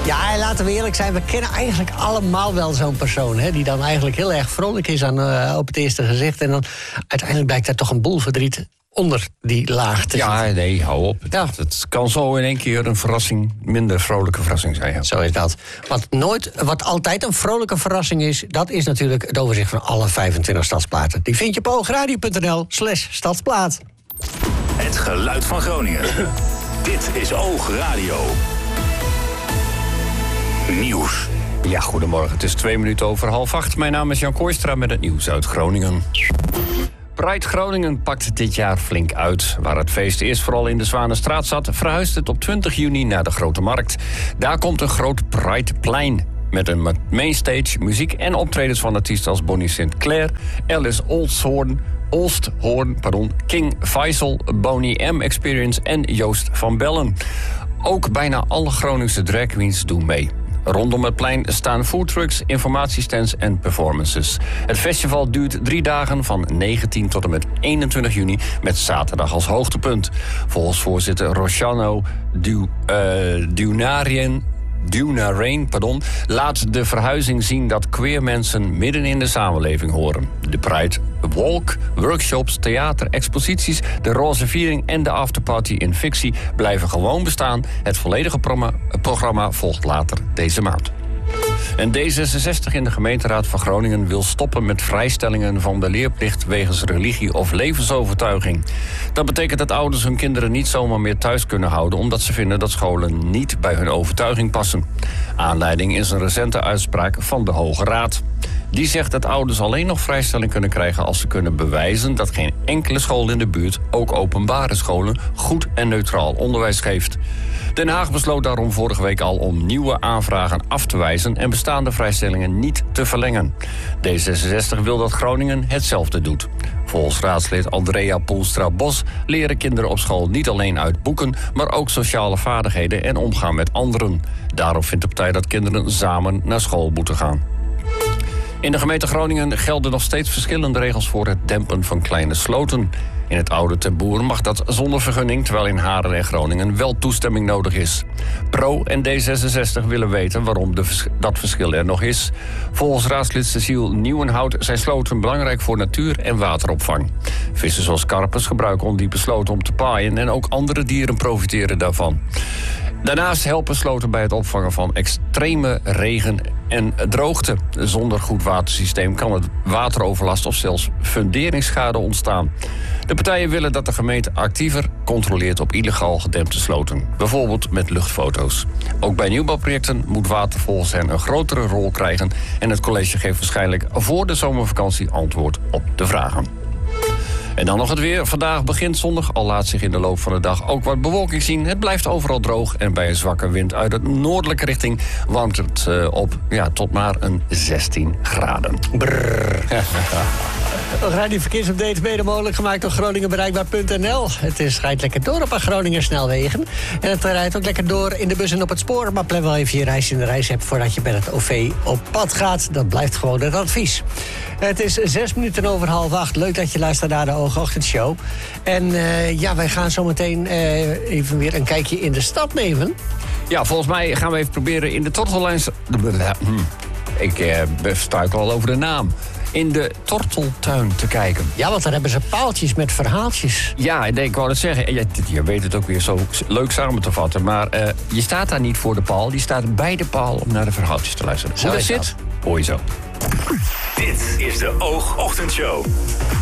Ja, en laten we eerlijk zijn, we kennen eigenlijk allemaal wel zo'n persoon, hè, die dan eigenlijk heel erg vrolijk is op het eerste gezicht. En dan uiteindelijk blijkt daar toch een boel verdriet onder die laag te zitten. Ja, nee, hou op. Ja. Het kan zo in één keer een verrassing, minder vrolijke verrassing zijn. Ja. Zo is dat. Wat altijd een vrolijke verrassing is, dat is natuurlijk het overzicht van alle 25 stadsplaten. Die vind je op oogradio.nl/stadsplaat. Het geluid van Groningen. Dit is Oogradio. Nieuws. Ja, goedemorgen. Het is 7:02. Mijn naam is Jan Kooistra met het nieuws uit Groningen. Pride Groningen pakt dit jaar flink uit. Waar het feest eerst vooral in de Zwanenstraat zat, verhuist het op 20 juni naar de Grote Markt. Daar komt een groot Prideplein met een mainstage, muziek en optredens van artiesten als Bonnie Sinclair, Alice Oosthoorn, King Faisal, Boney M Experience en Joost van Bellen. Ook bijna alle Groningse drag queens doen mee. Rondom het plein staan foodtrucks, informatiestands en performances. Het festival duurt 3 dagen van 19 tot en met 21 juni... met zaterdag als hoogtepunt. Volgens voorzitter Roshano Dunarain laat de verhuizing zien dat queer mensen midden in de samenleving horen. De Pride Walk, workshops, theater, exposities, de roze viering en de afterparty in fictie blijven gewoon bestaan. Het volledige programma volgt later deze maand. En D66 in de gemeenteraad van Groningen wil stoppen met vrijstellingen van de leerplicht wegens religie of levensovertuiging. Dat betekent dat ouders hun kinderen niet zomaar meer thuis kunnen houden omdat ze vinden dat scholen niet bij hun overtuiging passen. Aanleiding is een recente uitspraak van de Hoge Raad. Die zegt dat ouders alleen nog vrijstelling kunnen krijgen als ze kunnen bewijzen dat geen enkele school in de buurt, ook openbare scholen, goed en neutraal onderwijs geeft. Den Haag besloot daarom vorige week al om nieuwe aanvragen af te wijzen en bestaande vrijstellingen niet te verlengen. D66 wil dat Groningen hetzelfde doet. Volgens raadslid Andrea Poelstra-Bos leren kinderen op school niet alleen uit boeken, maar ook sociale vaardigheden en omgaan met anderen. Daarom vindt de partij dat kinderen samen naar school moeten gaan. In de gemeente Groningen gelden nog steeds verschillende regels voor het dempen van kleine sloten. In het oude Ten Boer mag dat zonder vergunning, terwijl in Haren en Groningen wel toestemming nodig is. Pro en D66 willen weten waarom dat verschil er nog is. Volgens raadslid Cecile Nieuwenhout zijn sloten belangrijk voor natuur- en wateropvang. Vissen zoals karpers gebruiken ondiepe sloten om te paaien en ook andere dieren profiteren daarvan. Daarnaast helpen sloten bij het opvangen van extreme regen en droogte. Zonder goed watersysteem kan het wateroverlast of zelfs funderingsschade ontstaan. De partijen willen dat de gemeente actiever controleert op illegaal gedempte sloten. Bijvoorbeeld met luchtfoto's. Ook bij nieuwbouwprojecten moet water volgens hen een grotere rol krijgen. En het college geeft waarschijnlijk voor de zomervakantie antwoord op de vragen. En dan nog het weer. Vandaag begint zonnig, al laat zich in de loop van de dag ook wat bewolking zien. Het blijft overal droog en bij een zwakke wind uit de noordelijke richting warmt het op tot maar een 16 graden. Radio Verkeersupdate mede mogelijk gemaakt door GroningenBereikbaar.nl. Het schijnt lekker door op Groningen snelwegen. En het rijdt ook lekker door in de bus en op het spoor. Maar plan wel even je reis in de reis hebt voordat je met het OV op pad gaat. Dat blijft gewoon het advies. Het is 6 minuten over 7:30. Leuk dat je luistert naar de Oogochtendshow. En wij gaan zo meteen even weer een kijkje in de stad nemen. Ja, volgens mij gaan we even proberen in de Tortellijns... Ik struikel al over de naam. In de Torteltuin te kijken. Ja, want daar hebben ze paaltjes met verhaaltjes. Ja, ik wou het zeggen. Je weet het ook weer zo leuk samen te vatten. Maar je staat daar niet voor de paal. Je staat bij de paal om naar de verhaaltjes te luisteren. Hoe dat zit, hoor je zo. Dit is de Oogochtendshow.